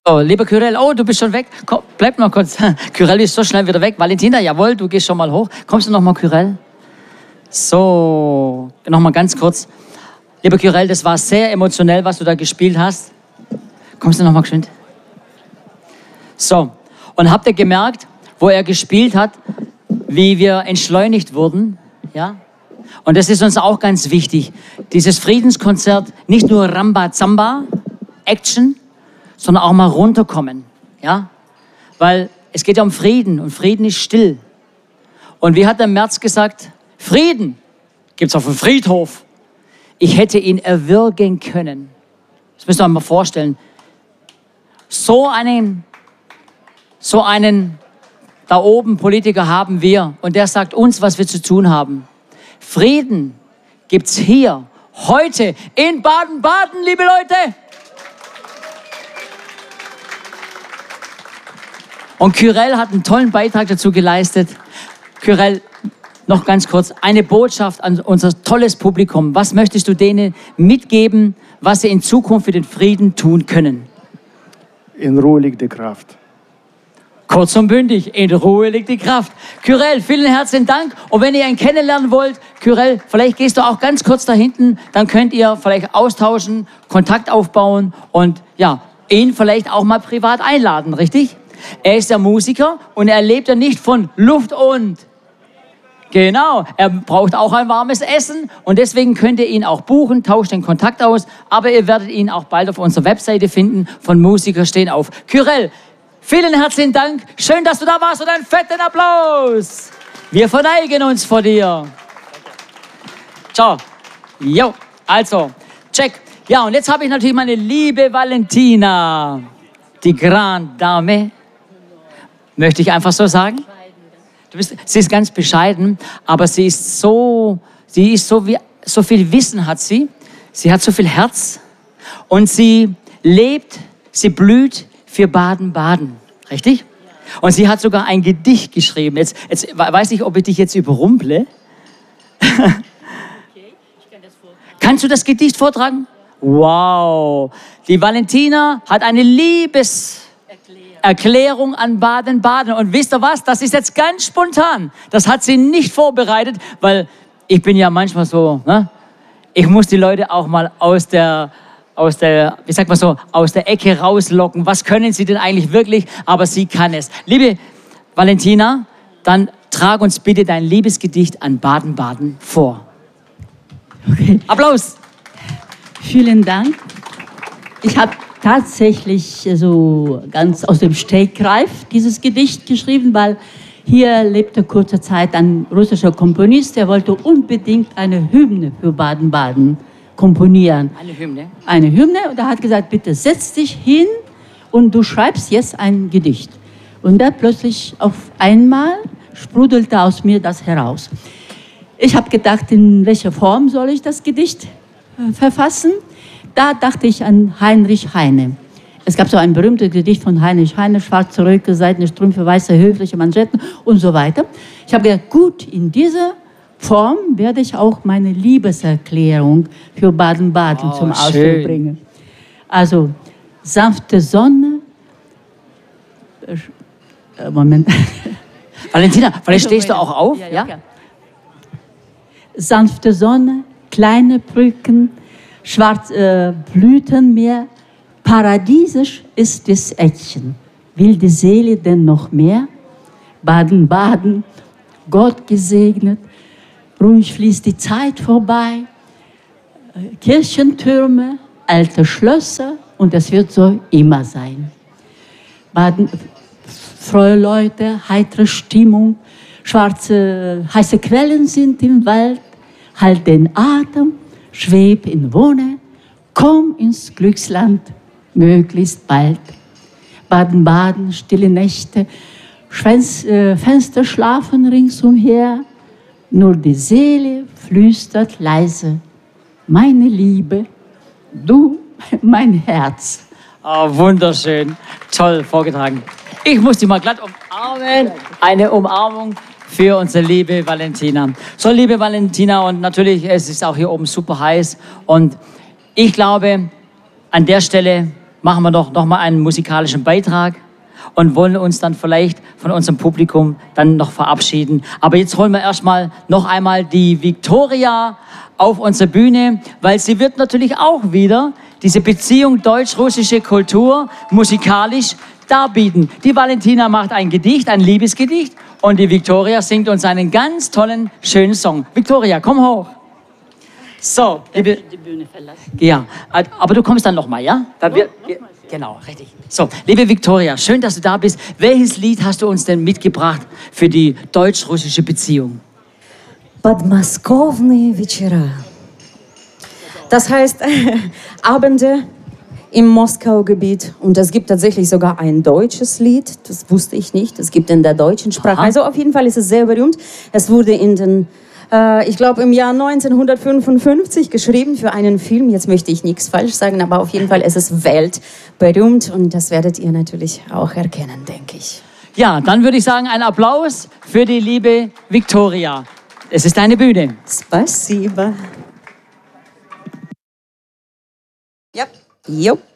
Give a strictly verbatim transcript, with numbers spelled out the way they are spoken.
Oh, lieber Kyrill, oh, du bist schon weg. Komm, bleib noch kurz. Kyrill ist so schnell wieder weg. Valentina, jawohl, du gehst schon mal hoch. Kommst du noch mal, Kyrill? So, noch mal ganz kurz. Lieber Kyrill, das war sehr emotionell, was du da gespielt hast. Kommst du noch mal geschwind? So, und habt ihr gemerkt, wo er gespielt hat, wie wir entschleunigt wurden? Ja? Und das ist uns auch ganz wichtig. Dieses Friedenskonzert, nicht nur Ramba-Zamba, Action, sondern auch mal runterkommen. Ja? Weil es geht ja um Frieden und Frieden ist still. Und wie hat der Merz gesagt? Frieden gibt es auf dem Friedhof. Ich hätte ihn erwürgen können. Das müsst ihr euch mal vorstellen. So einen, so einen da oben Politiker haben wir und der sagt uns, was wir zu tun haben. Frieden gibt es hier, heute in Baden-Baden, liebe Leute. Und Kyrill hat einen tollen Beitrag dazu geleistet. Kyrill, noch ganz kurz, eine Botschaft an unser tolles Publikum. Was möchtest du denen mitgeben, was sie in Zukunft für den Frieden tun können? In Ruhe liegt die Kraft. Kurz und bündig, in Ruhe liegt die Kraft. Kyrill, vielen herzlichen Dank. Und wenn ihr ihn kennenlernen wollt, Kyrill, vielleicht gehst du auch ganz kurz da hinten, dann könnt ihr vielleicht austauschen, Kontakt aufbauen und ja, ihn vielleicht auch mal privat einladen, richtig? Er ist der Musiker und er lebt ja nicht von Luft und... Genau, er braucht auch ein warmes Essen und deswegen könnt ihr ihn auch buchen, tauscht den Kontakt aus, aber ihr werdet ihn auch bald auf unserer Webseite finden, von Musiker stehen auf. Kyrill, vielen herzlichen Dank, schön, dass du da warst und einen fetten Applaus. Wir verneigen uns vor dir. Ciao. Jo, also, check. Ja, und jetzt habe ich natürlich meine liebe Valentina, die Grande Dame, möchte ich einfach so sagen. Du bist, sie ist ganz bescheiden, aber sie ist so, sie ist so, wie, so viel Wissen hat sie. Sie hat so viel Herz und sie lebt, sie blüht für Baden-Baden. Richtig? Und sie hat sogar ein Gedicht geschrieben. Jetzt, jetzt weiß ich, ob ich dich jetzt überrumple. Okay, ich kann das vortragen. Kannst du das Gedicht vortragen? Wow. Die Valentina hat eine Liebes... Erklärung an Baden-Baden. Und wisst ihr was? Das ist jetzt ganz spontan. Das hat sie nicht vorbereitet, weil ich bin ja manchmal so, ne? Ich muss die Leute auch mal aus der, aus der, wie sagt man so, aus der Ecke rauslocken. Was können sie denn eigentlich wirklich? Aber sie kann es. Liebe Valentina, dann trag uns bitte dein Liebesgedicht an Baden-Baden vor. Okay. Applaus! Vielen Dank. Ich habe tatsächlich so ganz aus dem Stegreif dieses Gedicht geschrieben, weil hier lebte kurze Zeit ein russischer Komponist, der wollte unbedingt eine Hymne für Baden-Baden komponieren. Eine Hymne? Eine Hymne und er hat gesagt, bitte setz dich hin und du schreibst jetzt ein Gedicht. Und da plötzlich auf einmal sprudelte aus mir das heraus. Ich habe gedacht, in welcher Form soll ich das Gedicht äh, verfassen? Da dachte ich an Heinrich Heine. Es gab so ein berühmtes Gedicht von Heinrich Heine, schwarze Röcke, seidene Strümpfe, weiße, höfliche Manschetten und so weiter. Ich habe gedacht, gut, in dieser Form werde ich auch meine Liebeserklärung für Baden-Baden oh, zum Ausdruck schön. bringen. Also, sanfte Sonne, äh, Moment. Valentina, vielleicht stehst du auch auf? Ja, ja, ja. Sanfte Sonne, kleine Brücken, schwarz äh, Blütenmeer, paradiesisch ist das Eckchen. Will die Seele denn noch mehr? Baden-Baden, Gott gesegnet, ruhig fließt die Zeit vorbei. Kirchentürme, alte Schlösser und es wird so immer sein. Baden, frohe Leute, heitere Stimmung, schwarze, heiße Quellen sind im Wald, halt den Atem, schweb in Wonne, komm ins Glücksland, möglichst bald. Baden-Baden, stille Nächte, Schwänz, äh, Fenster schlafen ringsumher, nur die Seele flüstert leise, meine Liebe, du, mein Herz. Oh, wunderschön, toll vorgetragen. Ich muss dich mal glatt umarmen, eine Umarmung für unsere liebe Valentina. So, liebe Valentina, und natürlich, es ist auch hier oben super heiß. Und ich glaube, an der Stelle machen wir doch noch mal einen musikalischen Beitrag und wollen uns dann vielleicht von unserem Publikum dann noch verabschieden. Aber jetzt holen wir erstmal noch einmal die Viktoria auf unsere Bühne, weil sie wird natürlich auch wieder diese Beziehung deutsch-russische Kultur musikalisch darbieten. Die Valentina macht ein Gedicht, ein Liebesgedicht, und die Viktoria singt uns einen ganz tollen, schönen Song. Viktoria, komm hoch. So, liebe, Die Bühne verlassen. ja, aber du kommst dann noch mal, ja? Dann wir, wir, genau, richtig. So, liebe Viktoria, schön, dass du da bist. Welches Lied hast du uns denn mitgebracht für die deutsch-russische Beziehung? Подмосковные вечера. Das heißt, Abende im Moskau-Gebiet. Und es gibt tatsächlich sogar ein deutsches Lied. Das wusste ich nicht. Es gibt in der deutschen Sprache. Aha. Also auf jeden Fall ist es sehr berühmt. Es wurde in den, äh, ich glaube, im Jahr neunzehnhundertfünfundfünfzig geschrieben für einen Film. Jetzt möchte ich nichts falsch sagen, aber auf jeden Fall ist es weltberühmt. Und das werdet ihr natürlich auch erkennen, denke ich. Ja, dann würde ich sagen, ein Applaus für die liebe Viktoria. Es ist deine Bühne. Спасибо. Yep. Yep.